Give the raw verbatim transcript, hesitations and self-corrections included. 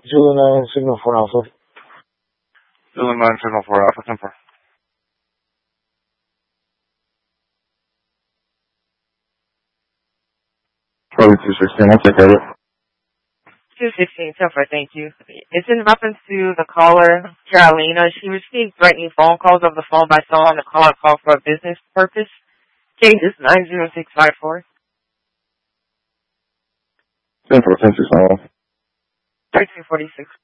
Zulu nine signal four Alpha. Zulu nine signal four Alpha, ten four. Probably two sixteen, I'll take care of it. two sixteen, ten four, thank you. It's in reference to the caller, Carolina. She received threatening phone calls over the phone by someone to call her call for a business purpose. Case is nine zero six five four. ten four, ten six nine one. thirteen forty-six.